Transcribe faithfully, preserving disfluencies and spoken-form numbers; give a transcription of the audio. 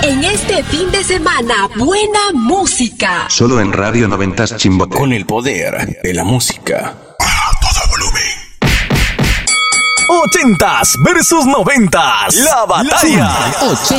En este fin de semana, buena música. Solo en Radio Noventas Chimbote. Con el poder de la música. A todo volumen. Ochentas versus noventas. La batalla.